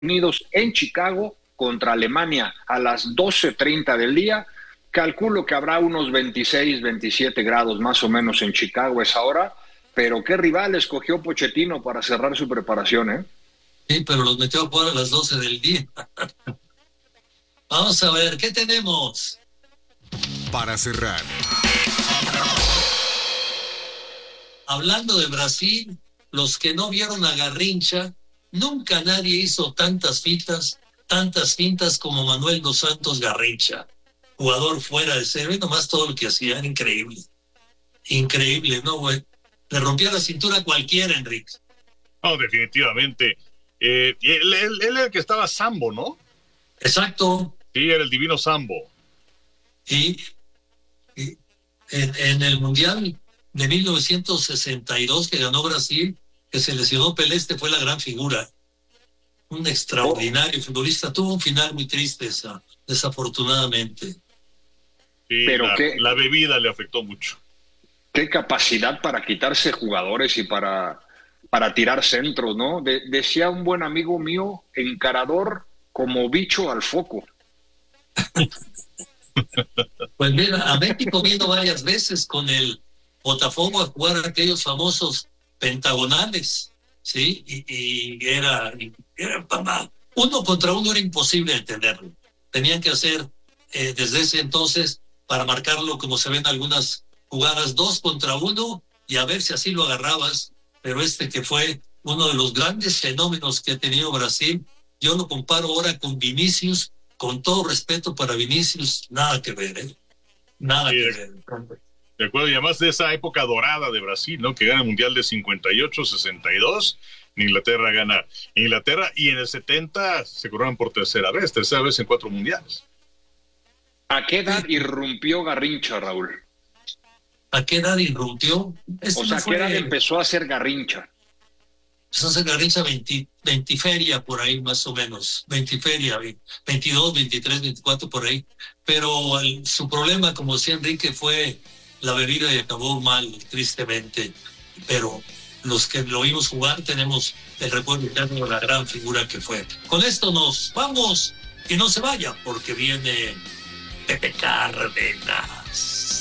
Unidos en Chicago contra Alemania a las 12:30 del día. Calculo que habrá unos 26, 27 grados más o menos en Chicago a esa hora, pero qué rival escogió Pochettino para cerrar su preparación, ¿eh? Sí, pero los metió a jugar a las 12 del día. Vamos a ver, ¿qué tenemos? Para cerrar. Hablando de Brasil, los que no vieron a Garrincha, nunca nadie hizo tantas fintas como Manuel dos Santos Garrincha. Jugador fuera de serie, nomás todo lo que hacía era increíble. Increíble, ¿no, güey? Le rompía la cintura a cualquiera, Enrique. No, definitivamente. Él era el que estaba Sambo, ¿no? Exacto. Sí, era el divino Sambo. Y en el Mundial de 1962 que ganó Brasil, que se lesionó Pelé, fue la gran figura. Un extraordinario futbolista. Tuvo un final muy triste, desafortunadamente. Sí, pero la bebida le afectó mucho. Qué capacidad para quitarse jugadores y para tirar centros, ¿no? Decía un buen amigo mío, encarador como bicho al foco. Pues mira, a México vino varias veces con el Botafogo a jugar aquellos famosos pentagonales, ¿sí? Y era uno contra uno, era imposible entenderlo. Tenían que hacer desde ese entonces, para marcarlo como se ven algunas jugadas, 2 contra 1 y a ver si así lo agarrabas. Pero que fue uno de los grandes fenómenos que ha tenido Brasil, yo lo comparo ahora con Vinicius. Con todo respeto para Vinicius, nada que ver, ¿eh? Nada que ver. De acuerdo, y además de esa época dorada de Brasil, ¿no? Que gana el Mundial de 58, 62, Inglaterra gana. Inglaterra, y en el 70 se coronan por tercera vez en 4 mundiales. ¿A qué edad irrumpió Garrincha, Raúl? ¿A qué edad irrumpió? O sea, ¿a qué edad empezó a hacer Garrincha? Pues hace Garrincha 20 feria por ahí más o menos, 20 feria, 22, 23, 24 por ahí. Pero su problema, como decía Enrique, fue la bebida y acabó mal, tristemente. Pero los que lo vimos jugar tenemos el recuerdo de la gran figura que fue. Con esto nos vamos y no se vaya porque viene Pepe Cárdenas.